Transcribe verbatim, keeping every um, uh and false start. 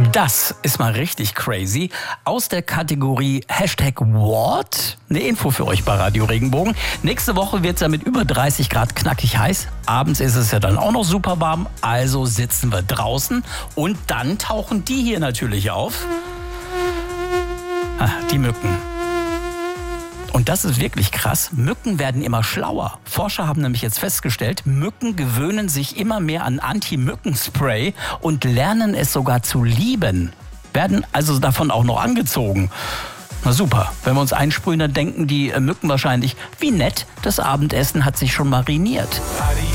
Das ist mal richtig crazy. Aus der Kategorie Hashtag What? Eine Info für euch bei Radio Regenbogen. Nächste Woche wird es ja mit über dreißig Grad knackig heiß. Abends ist es ja dann auch noch super warm. Also sitzen wir draußen und dann tauchen die hier natürlich auf. Ah, die Mücken. Und das ist wirklich krass. Mücken werden immer schlauer. Forscher haben nämlich jetzt festgestellt, Mücken gewöhnen sich immer mehr an Anti-Mücken-Spray und lernen es sogar zu lieben. Werden also davon auch noch angezogen. Na super, wenn wir uns einsprühen, dann denken die Mücken wahrscheinlich, wie nett, das Abendessen hat sich schon mariniert.